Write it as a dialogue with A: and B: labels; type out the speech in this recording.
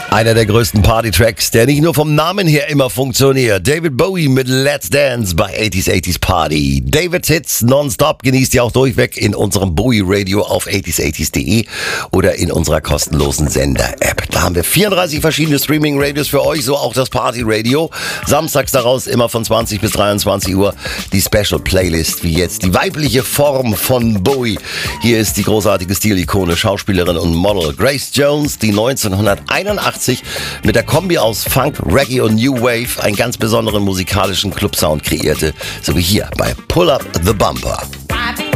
A: Einer der größten Party-Tracks, der nicht nur vom Namen her immer funktioniert. David Bowie mit Let's Dance bei 80s Party. Davids Hits nonstop genießt ihr auch durchweg in unserem Bowie Radio auf 80s80s.de oder in unserer kostenlosen Sender-App. Da haben wir 34 verschiedene Streaming-Radios für euch, so auch das Party-Radio. Samstags daraus immer von 20 bis 23 Uhr die Special-Playlist, wie jetzt die weibliche Form von Bowie. Hier ist die großartige Stilikone, Schauspielerin und Model Grace Jones, die 1981 mit der Kombi aus Funk, Reggae und New Wave einen ganz besonderen musikalischen Clubsound kreierte, so wie hier bei Pull Up the Bumper.